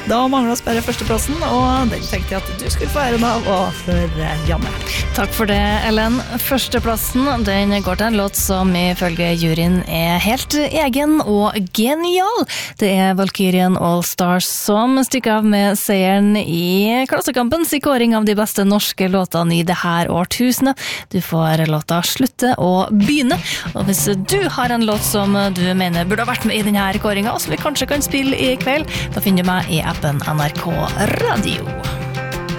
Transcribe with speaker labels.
Speaker 1: Da mangler oss bare førsteplassen, og den tenkte jeg at du skulle få æren av, og for Janne.
Speaker 2: Takk for det, Ellen. Førsteplassen, den går til en låt som ifølge juryen helt egen og genial. Det Valkyrien All Stars som stikker av med seieren i Klassekampens kåring av de beste norske låtene i det her årtusenet. Du får låta Slutte å begynne, og hvis du har en låt som du mener burde ha vært med i denne kåringen, som vi kanskje kan spille i kveld, da finner du meg i appen NRK Radio.